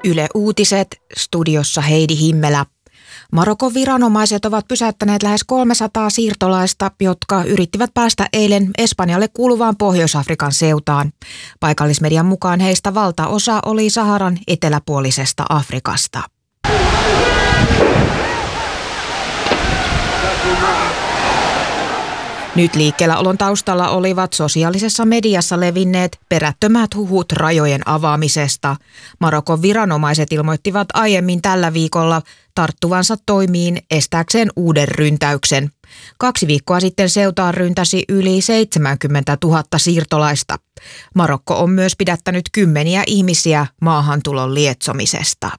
Yle Uutiset, studiossa Heidi Himmelä. Marokon viranomaiset ovat pysäyttäneet lähes 300 siirtolaista, jotka yrittivät päästä eilen Espanjalle kuuluvaan Pohjois-Afrikan seutaan. Paikallismedian mukaan heistä valtaosa oli Saharan eteläpuolisesta Afrikasta. Nyt liikkeelläolon taustalla olivat sosiaalisessa mediassa levinneet perättömät huhut rajojen avaamisesta. Marokon viranomaiset ilmoittivat aiemmin tällä viikolla tarttuvansa toimiin estääkseen uuden ryntäyksen. 2 viikkoa sitten seutaan ryntäsi yli 70 000 siirtolaista. Marokko on myös pidättänyt kymmeniä ihmisiä maahantulon lietsomisesta.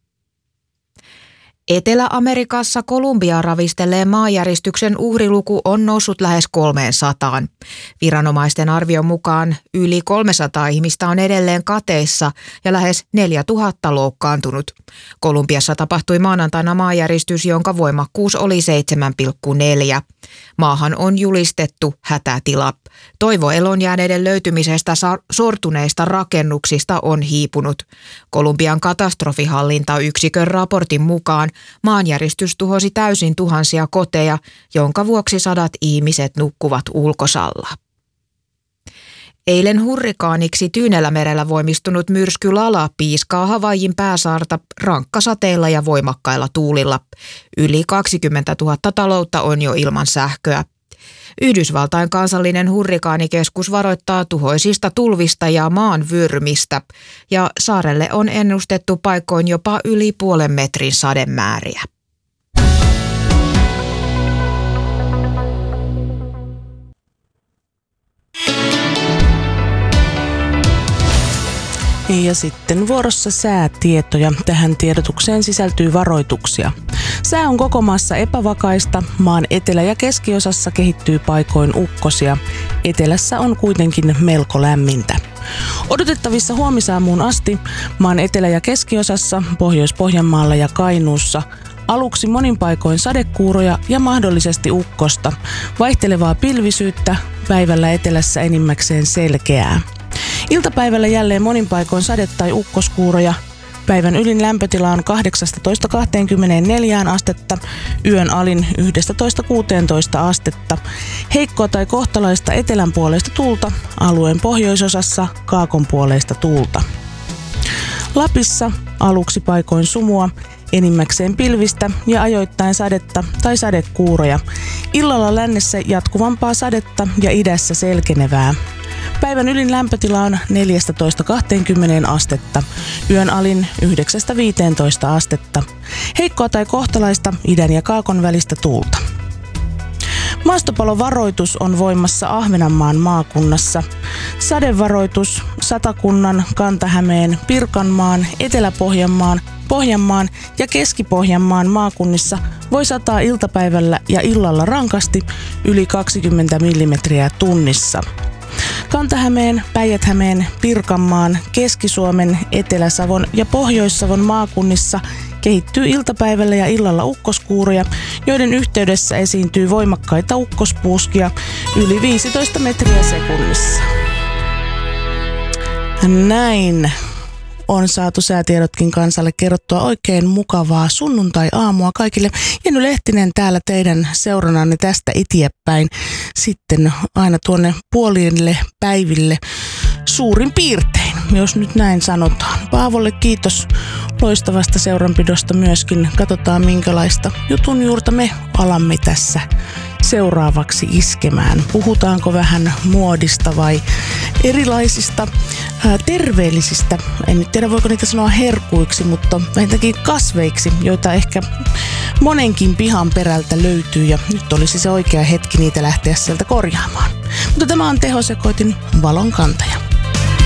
Etelä-Amerikassa Kolumbiaa ravistelleen maanjäristyksen uhriluku on noussut lähes 300. Viranomaisten arvion mukaan yli 300 ihmistä on edelleen kateissa ja lähes 4000 loukkaantunut. Kolumbiassa tapahtui maanantaina maanjäristys, jonka voimakkuus oli 7,4. Maahan on julistettu hätätila. Toivo elonjääneiden löytymisestä sortuneista rakennuksista on hiipunut. Kolumbian katastrofihallintayksikön raportin mukaan maanjäristys tuhosi täysin tuhansia koteja, jonka vuoksi 100 ihmiset nukkuvat ulkosalla. Eilen hurrikaaniksi Tyynellämerellä voimistunut myrsky Lala piiskaa Havaijin pääsaarta rankkasateilla ja voimakkailla tuulilla. Yli 20 000 taloutta on jo ilman sähköä. Yhdysvaltain kansallinen hurrikaanikeskus varoittaa tuhoisista tulvista ja maan vyörymistä, ja saarelle on ennustettu paikoin jopa yli 0,5 metrin sademääriä. Ja sitten vuorossa säätietoja. Tähän tiedotukseen sisältyy varoituksia. Sää on koko maassa epävakaista. Maan etelä- ja keskiosassa kehittyy paikoin ukkosia. Etelässä on kuitenkin melko lämmintä. Odotettavissa huomisaamuun asti maan etelä- ja keskiosassa, Pohjois-Pohjanmaalla ja Kainuussa aluksi monin paikoin sadekuuroja ja mahdollisesti ukkosta. Vaihtelevaa pilvisyyttä, päivällä etelässä enimmäkseen selkeää. Iltapäivällä jälleen monin paikoin sade- tai ukkoskuuroja. Päivän ylin lämpötila on 18–24 astetta, yön alin 11–16 astetta. Heikkoa tai kohtalaista etelänpuoleista tuulta, alueen pohjoisosassa kaakonpuoleista tuulta. Lapissa aluksi paikoin sumua, enimmäkseen pilvistä ja ajoittain sadetta tai sadekuuroja. Illalla lännessä jatkuvampaa sadetta ja idässä selkenevää. Päivän ylin lämpötila on 14–20 astetta, yön alin 9–15 astetta. Heikkoa tai kohtalaista idän ja kaakon välistä tuulta. Maastopalovaroitus on voimassa Ahvenanmaan maakunnassa. Sadevaroitus Satakunnan, Kanta-Hämeen, Pirkanmaan, Etelä-Pohjanmaan, Pohjanmaan ja Keski-Pohjanmaan maakunnissa voi sataa iltapäivällä ja illalla rankasti yli 20 millimetriä tunnissa. Kanta-Hämeen, Päijät-Hämeen, Pirkanmaan, Keski-Suomen, Etelä-Savon ja Pohjois-Savon maakunnissa kehittyy iltapäivällä ja illalla ukkoskuuroja, joiden yhteydessä esiintyy voimakkaita ukkospuuskia yli 15 metriä sekunnissa. Näin on saatu säätiedotkin kansalle kerrottua. Oikein mukavaa sunnuntai-aamua kaikille. Jenny Lehtinen täällä teidän seurannanne tästä eteenpäin sitten aina tuonne puolille päiville suurin piirtein, jos nyt näin sanotaan. Paavolle kiitos loistavasta seuranpidosta myöskin. Katsotaan minkälaista jutun juurta me alamme tässä seuraavaksi iskemään. Puhutaanko vähän muodista vai erilaisista terveellisistä, en nyt tiedä voiko niitä sanoa herkuiksi, mutta vähintäänkin kasveiksi, joita ehkä monenkin pihan perältä löytyy ja nyt olisi se oikea hetki niitä lähteä sieltä korjaamaan. Mutta tämä on tehosekoitin valon kantaja.